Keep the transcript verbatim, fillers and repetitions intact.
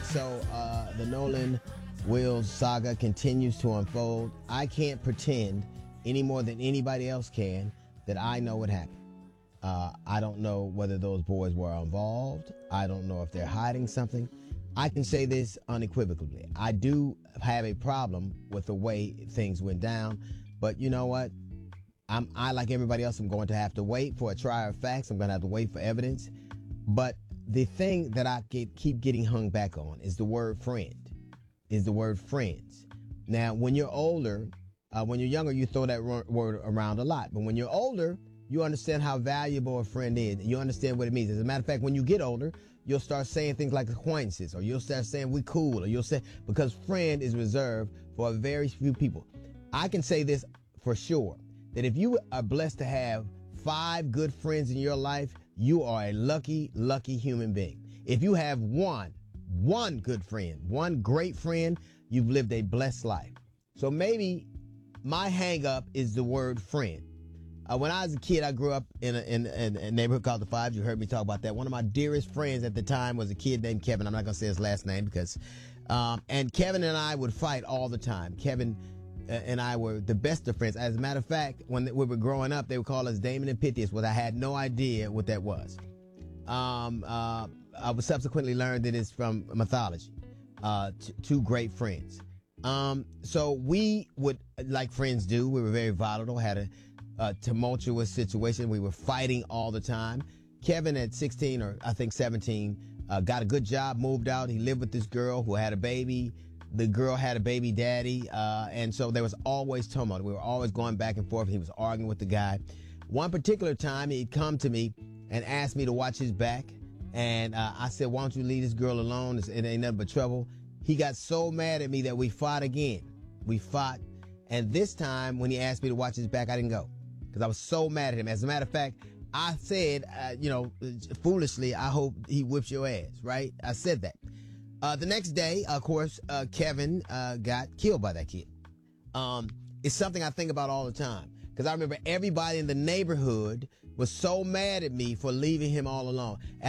so uh, the Nolan Wills saga continues to unfold. I can't pretend any more than anybody else can that I know what happened. Uh, I don't know whether those boys were involved. I don't know if they're hiding something. I can say this unequivocally. I do have a problem with the way things went down, but you know what? I'm, I, like everybody else, I'm going to have to wait for a trial of facts. I'm going to have to wait for evidence. But the thing that I get, keep getting hung back on is the word friend, is the word friends. Now, when you're older, uh, when you're younger, you throw that ro- word around a lot. But when you're older, you understand how valuable a friend is. You understand what it means. As a matter of fact, when you get older, you'll start saying things like acquaintances, or you'll start saying we cool, or you'll say, because friend is reserved for a very few people. I can say this for sure, that if you are blessed to have five good friends in your life, you are a lucky, lucky human being. If you have one, one good friend, one great friend, you've lived a blessed life. So maybe my hang up is the word friend. Uh, when I was a kid, I grew up in a, in, in a neighborhood called the Fives. You heard me talk about that. One of my dearest friends at the time was a kid named Kevin. I'm not going to say his last name because, um, and Kevin and I would fight all the time. Kevin uh, and I were the best of friends. As a matter of fact, when we were growing up, they would call us Damon and Pythias, but I had no idea what that was. Um, uh, I would subsequently learn that it's from mythology. Uh, t- two great friends. Um, so we would, like friends do, we were very volatile, had a, a tumultuous situation. We were fighting all the time. Kevin at sixteen, or I think seventeen, uh, got a good job, moved out. He lived with this girl who had a baby. The girl had a baby daddy. Uh, and so there was always tumult. We were always going back and forth. He was arguing with the guy. One particular time he'd come to me and asked me to watch his back. And, uh, I said, why don't you leave this girl alone? It ain't nothing but trouble. He got so mad at me that we fought again. We fought. And this time when he asked me to watch his back, I didn't go because I was so mad at him. As a matter of fact, I said, uh, you know, foolishly, I hope he whips your ass, right? I said that. Uh, the next day, of course, uh, Kevin, uh, got killed by that kid. Um, it's something I think about all the time because I remember everybody in the neighborhood was so mad at me for leaving him all alone.